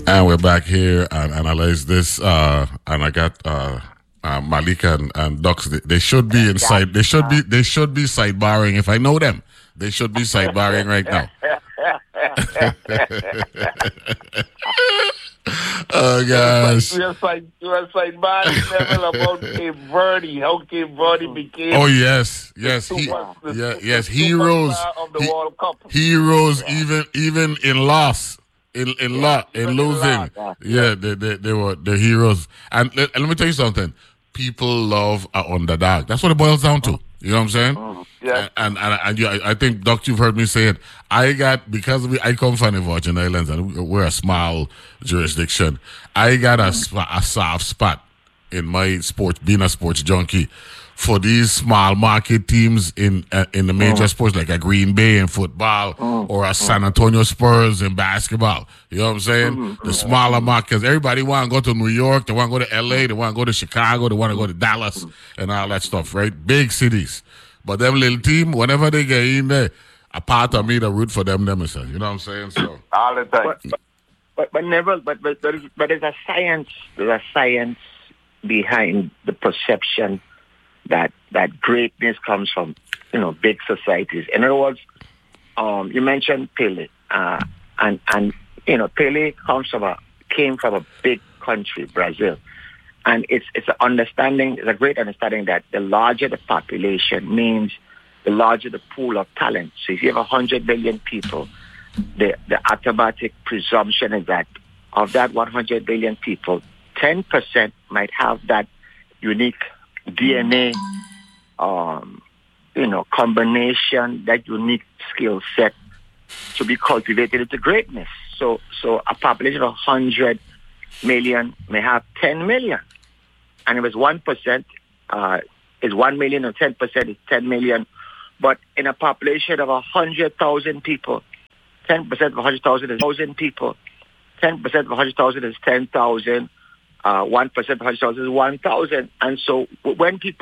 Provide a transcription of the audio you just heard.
And we're back here and analyze this. And I got Malika and Dux. They should be inside. They should be. They should be sidebarring. If I know them, they should be sidebarring right now. Oh gosh! You were sidebarring level about Cape Verde. How Cape Verde became. Oh yes. Heroes. Of the World Cup. Heroes, even in loss. In losing, they were the heroes. And let me tell you something. People love an underdog. That's what it boils down to. You know what I'm saying? Yeah. And I think, Doc, you've heard me say it. I come from the Virgin Islands and we're a small jurisdiction. I got a soft spot in my sports, being a sports junkie, for these small market teams in the major sports, like a Green Bay in football or a San Antonio Spurs in basketball. You know what I'm saying? The smaller markets. Everybody want to go to New York. They want to go to LA. They want to go to Chicago. They want to go to Dallas and all that stuff, right? Big cities. But them little team, whenever they get in there, a part of me to root for them themselves. You know what I'm saying? So all the time. But there's a science. There's a science behind the perception that greatness comes from, big societies. In other words, you mentioned Pele, and Pele came from a big country, Brazil, and it's a great understanding that the larger the population means the larger the pool of talent. So if you have 100 million people, the automatic presumption is that of that 100 billion people, 10% might have that unique DNA, combination, that unique skill set to be cultivated into greatness. So a population of 100 million may have 10 million. And if it's 1%, is 1 million, or 10% is 10 million. But in a population of 100,000 people, 10% of 100,000 is 1,000 people. 10% of 100,000 is 10,000. 1% of 100,000 is 1,000. And so when people